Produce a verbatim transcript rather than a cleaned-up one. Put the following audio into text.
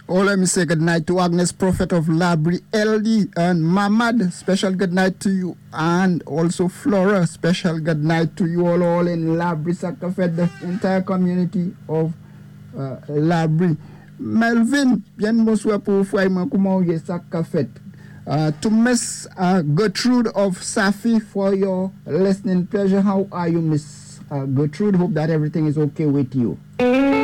Oh, let me say good night to Agnes, Prophet of Labri, L D, and Mamad. Special good night to you. And also Flora, special good night to you all, all in Labri, Sakafet, the entire community of uh, Labri. Melvin, bien bonsoir pour vous, moi, comment vous Sakafet. Uh, to Miss uh, Gertrude of Safi for your listening pleasure. How are you, Miss uh, Gertrude? Hope that everything is okay with you.